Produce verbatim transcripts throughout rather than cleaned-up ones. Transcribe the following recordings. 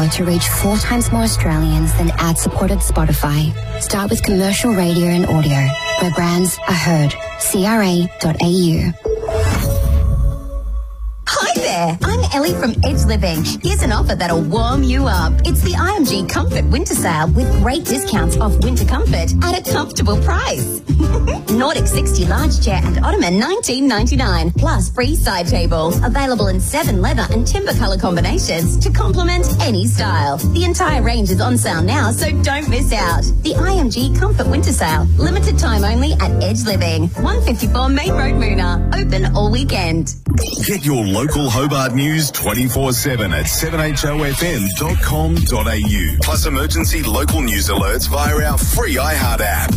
to reach four times more Australians than ad-supported Spotify. Start with commercial radio and audio, where brands are heard. C R A dot A U. Hi there, I'm Ellie from Edge Living. Here's an offer that'll warm you up. It's the I M G Comfort Winter Sale with great discounts off winter comfort at a comfortable price. Nordic sixty large chair and ottoman nineteen ninety-nine, plus free side table. Available in seven leather and timber colour combinations to complement any style. The entire range is on sale now, so don't miss out. The I M G Comfort Winter Sale, limited time only at Edge Living, one fifty-four Main Road, Moona. Open all weekend. Get your local Hobart news twenty-four seven at seven H O F M dot com dot A U. Plus emergency local news alerts via our free iHeart app.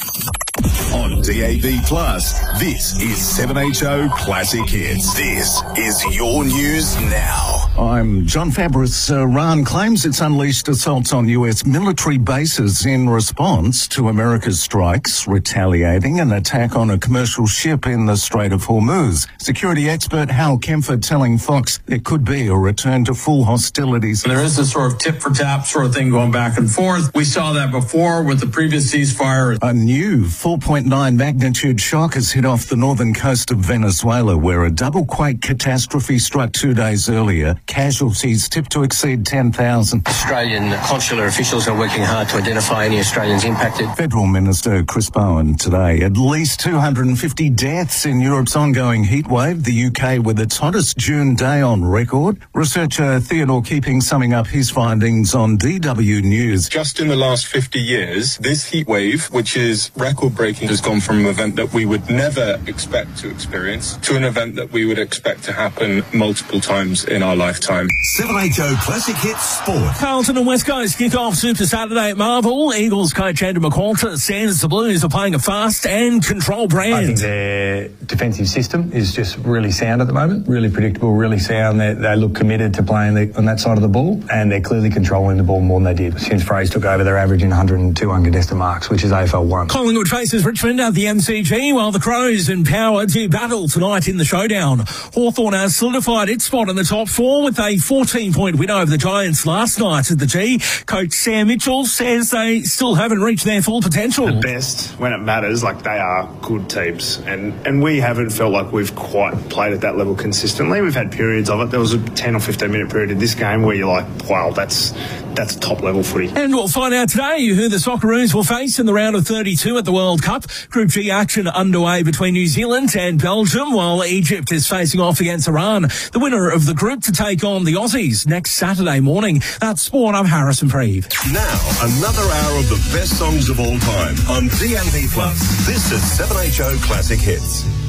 On D A B Plus, this is seven H O Classic Hits. This is your news now. I'm John Fabris. Iran claims it's unleashed assaults on U S military bases in response to America's strikes, retaliating an attack on a commercial ship in the Strait of Hormuz. Security expert Hal Kempfert telling Fox there could be a return to full hostilities. There is a sort of tit-for-tat sort of thing going back and forth. We saw that before with the previous ceasefire. A new four point nine magnitude shock has hit off the northern coast of Venezuela, where a double quake catastrophe struck two days earlier. Casualties tipped to exceed ten thousand. Australian consular officials are working hard to identify any Australians impacted. Federal Minister Chris Bowen today. At least two hundred fifty deaths in Europe's ongoing heatwave. The U K with its hottest June day on record. Researcher Theodore Keeping summing up his findings on D W News. Just in the last fifty years, this heatwave, which is record-breaking, has gone from an event that we would never expect to experience to an event that we would expect to happen multiple times in our lifetime. seven H O Classic Hits Sport. Carlton and West Coast kick off Super Saturday at Marvel. Eagles coach Andrew McQualter says the Blues are playing a fast and controlled brand. I think their defensive system is just really sound at the moment, really predictable, really sound. They, they look committed to playing the, on that side of the ball, and they're clearly controlling the ball more than they did. Since Fraser took over, they're averaging one hundred two uncontested marks, which is A F L one. Collingwood faces Richmond at the M C G, while the Crows and Power do battle tonight in the showdown. Hawthorn has solidified its spot in the top four with a fourteen-point win over the Giants last night at the G. Coach Sam Mitchell says they still haven't reached their full potential. The best, when it matters, like they are good teams. And, and we haven't felt like we've quite played at that level consistently. We've had periods of it. There was a ten or fifteen minute period in this game where you're like, wow, that's that's top level footy. And we'll find out today who the Socceroos will face in the round of thirty-two at the World Cup. Group G action underway between New Zealand and Belgium, while Egypt is facing off against Iran. The winner of the group to take on the Aussies next Saturday morning. That's sport. I'm Harrison Preeve. Now, another hour of the best songs of all time on D A B Plus. This is seven H O Classic Hits.